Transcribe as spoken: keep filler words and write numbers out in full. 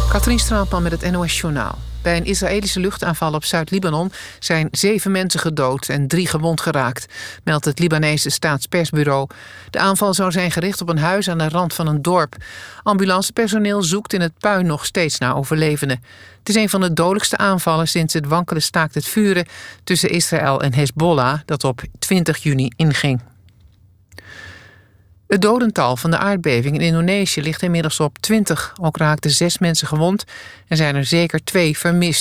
Katrien Straatman met het N O S-journaal. Bij een Israëlische luchtaanval op Zuid-Libanon zijn zeven mensen gedood en drie gewond geraakt, meldt het Libanese staatspersbureau. De aanval zou zijn gericht op een huis aan de rand van een dorp. Ambulancepersoneel zoekt in het puin nog steeds naar overlevenden. Het is een van de dodelijkste aanvallen sinds het wankele staakt het vuren tussen Israël en Hezbollah dat op twintig juni inging. Het dodental van de aardbeving in Indonesië ligt inmiddels op twintig. Ook raakten zes mensen gewond en zijn er zeker twee vermist.